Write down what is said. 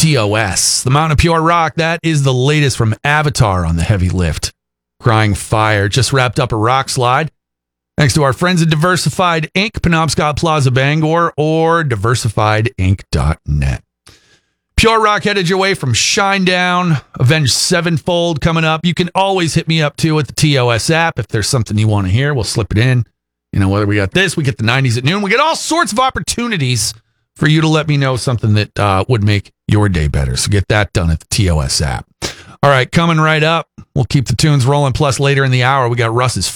TOS. The Mountain of Pure Rock, that is the latest from Avatar on the heavy lift. Crying Fire just wrapped up a rock slide. Thanks to our friends at Diversified Inc., Penobscot Plaza, Bangor, or diversifiedinc.net. Pure Rock headed your way from Shinedown, Avenged Sevenfold coming up. You can always hit me up too at the TOS app. If there's something you want to hear, we'll slip it in. You know, whether we got this, we get the 90s at noon. We get all sorts of opportunities for you to let me know something that would make your day better. So get that done at the TOS app. All right, coming right up, we'll keep the tunes rolling. Plus, later in the hour, we got Russ's